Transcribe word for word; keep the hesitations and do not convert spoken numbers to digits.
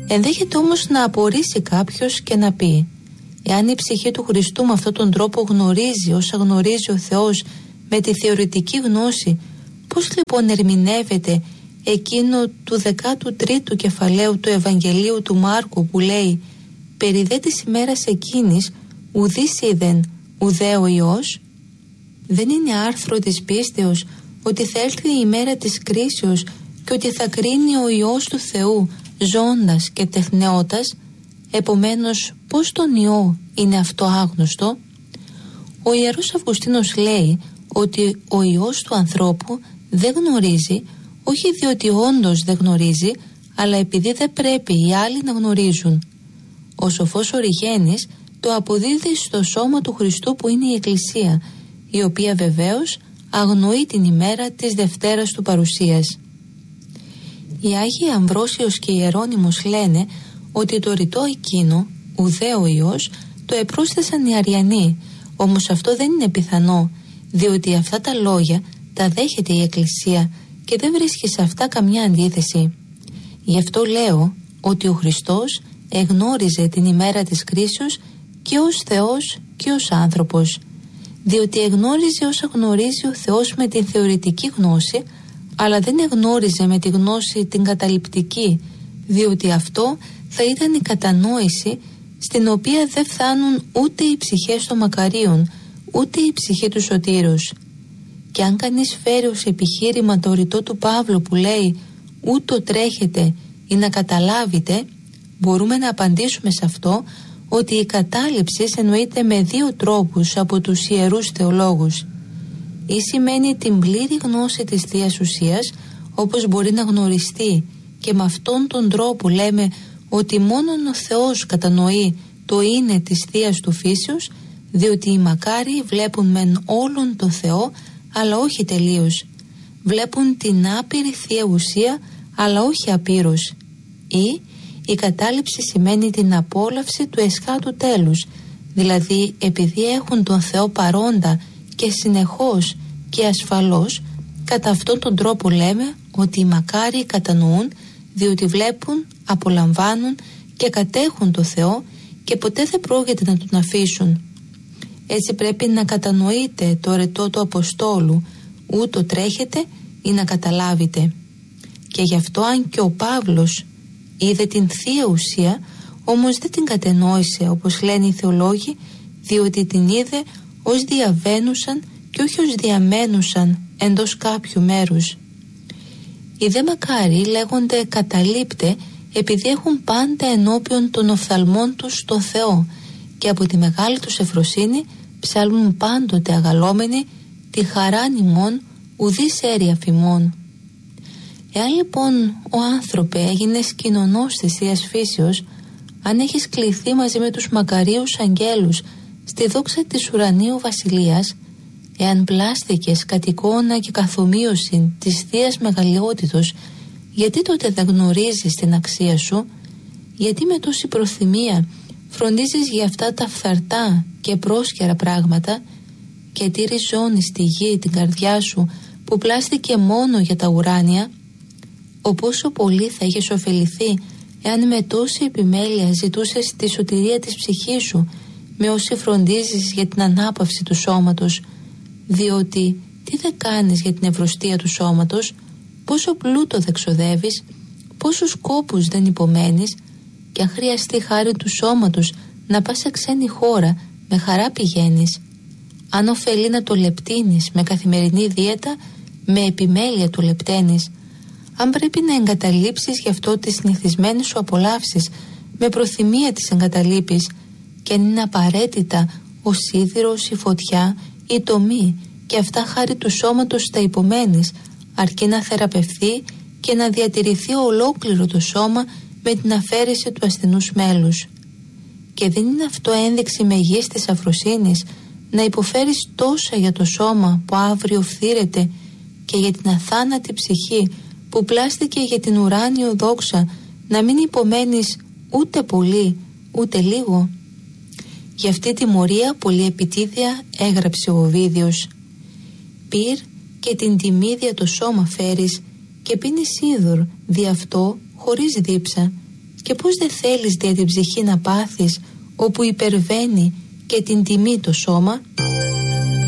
Ενδέχεται όμως να απορρίσει κάποιος και να πει: εάν η ψυχή του Χριστού με αυτόν τον τρόπο γνωρίζει όσα γνωρίζει ο Θεός με τη θεωρητική γνώση, πώς λοιπόν ερμηνεύεται εκείνο του δεκάτου τρίτου κεφαλαίου του Ευαγγελίου του Μάρκου που λέει: περί δε της ημέρας εκείνης ουδείς είδεν ουδέ ο Υιός? Δεν είναι άρθρο της πίστεως ότι θα έρθει η ημέρα της κρίσεως και ότι θα κρίνει ο Υιός του Θεού ζώντας και τεχνεώτας? Επομένως, πώς τον Υιό είναι αυτό άγνωστο? Ο Ιερός Αυγουστίνος λέει ότι ο Υιός του ανθρώπου δεν γνωρίζει, όχι διότι όντως δεν γνωρίζει, αλλά επειδή δεν πρέπει οι άλλοι να γνωρίζουν. Ο σοφός Οριγένης το αποδίδει στο σώμα του Χριστού που είναι η Εκκλησία, η οποία βεβαίως αγνοεί την ημέρα της Δευτέρας του Παρουσίας. Οι Άγιοι Αμβρόσιος και Ιερώνυμος λένε ότι το ρητό εκείνο, ουδέ ο Υιός, το επρόσθεσαν οι Αριανοί, όμως αυτό δεν είναι πιθανό, διότι αυτά τα λόγια τα δέχεται η Εκκλησία και δεν βρίσκει σε αυτά καμιά αντίθεση. Γι' αυτό λέω ότι ο Χριστός εγνώριζε την ημέρα της κρίσεως και ως Θεός και ως άνθρωπος, διότι εγνώριζε όσα γνωρίζει ο Θεός με την θεωρητική γνώση, αλλά δεν εγνώριζε με τη γνώση την καταληπτική, διότι αυτό θα ήταν η κατανόηση στην οποία δεν φτάνουν ούτε οι ψυχές των μακαρίων, ούτε η ψυχή του σωτήρους. Και αν κανείς φέρει ως επιχείρημα το ρητό του Παύλου που λέει «ούτω τρέχετε ή να καταλάβετε», μπορούμε να απαντήσουμε σε αυτό ότι η κατάληψη εννοείται με δύο τρόπους από τους ιερούς θεολόγους. Ή σημαίνει την πλήρη γνώση της Θείας Ουσίας, όπως μπορεί να γνωριστεί, και με αυτόν τον τρόπο λέμε ότι μόνον ο Θεός κατανοεί το είναι της Θείας του Φύσεως, διότι οι μακάριοι βλέπουν μεν όλον το Θεό, αλλά όχι τελείως. Βλέπουν την άπειρη Θεία Ουσία, αλλά όχι απείρως. Ή η κατάληψη σημαίνει την απόλαυση του εσχάτου τέλους, δηλαδή επειδή έχουν τον Θεό παρόντα και συνεχώς και ασφαλώς, κατά αυτόν τον τρόπο λέμε ότι οι μακάριοι κατανοούν, διότι βλέπουν, απολαμβάνουν και κατέχουν το Θεό και ποτέ δεν πρόκειται να τον αφήσουν. Έτσι πρέπει να κατανοείτε το ρητό του Αποστόλου, ούτω τρέχετε ή να καταλάβετε. Και γι' αυτό αν και ο Παύλος είδε την Θεία Ουσία, όμως δεν την κατενόησε όπως λένε οι θεολόγοι, διότι την είδε ως διαβαίνουσαν και όχι ως διαμένουσαν εντός κάποιου μέρους. Οι δε μακάριοι λέγονται καταλήπτε επειδή έχουν πάντα ενώπιον των οφθαλμών τους το Θεό και από τη μεγάλη τους ευφροσύνη ψάλουν πάντοτε αγαλόμενοι τη χαράν ημών ουδείς αίρια φημών. Εάν λοιπόν ο άνθρωπε έγινες κοινωνός της Θείας Φύσεως, αν έχεις κληθεί μαζί με τους μακαρίους αγγέλους στη δόξα της ουρανίου βασιλείας, εάν πλάστηκες κατ' εικόνα και καθομοίωση της Θείας Μεγαλειότητος, γιατί τότε δεν γνωρίζεις την αξία σου? Γιατί με τόση προθυμία φροντίζεις για αυτά τα φθαρτά και πρόσκαιρα πράγματα? Και τι ριζώνεις στη γη την καρδιά σου που πλάστηκε μόνο για τα ουράνια? Ο πόσο πολύ θα είχες ωφεληθεί εάν με τόση επιμέλεια ζητούσες τη σωτηρία της ψυχής σου, με όση φροντίζεις για την ανάπαυση του σώματος, διότι τι δεν κάνεις για την ευρωστία του σώματος, πόσο πλούτο δεν ξοδεύεις, πόσους κόπους δεν υπομένεις, και αν χρειαστεί χάρη του σώματος να πας σε ξένη χώρα, με χαρά πηγαίνεις. Αν ωφελεί να το λεπτύνεις με καθημερινή δίαιτα, με επιμέλεια το λεπταίνεις. Αν πρέπει να εγκαταλείψεις γι' αυτό τις συνηθισμένες σου απολαύσεις, με προθυμία τις εγκαταλείπεις, και αν είναι απαραίτητα ο σίδηρος, η φωτιά, η τομή, και αυτά χάρη του σώματος τα υπομένεις, αρκεί να θεραπευθεί και να διατηρηθεί ολόκληρο το σώμα με την αφαίρεση του ασθενούς μέλους. Και δεν είναι αυτό ένδειξη μεγής της αφροσύνης, να υποφέρεις τόσα για το σώμα που αύριο φθήρεται, και για την αθάνατη ψυχή που πλάστηκε για την ουράνιο δόξα, να μην υπομένεις ούτε πολύ ούτε λίγο? Για αυτή τη μορία πολύ επιτίδια έγραψε ο Οβίδιος: «Πήρ και την τιμίδια το σώμα φέρεις και πίνεις είδωρ δι' αυτό χωρίς δίψα, και πώς δεν θέλεις δια την ψυχή να πάθεις, όπου υπερβαίνει και την τιμή το σώμα.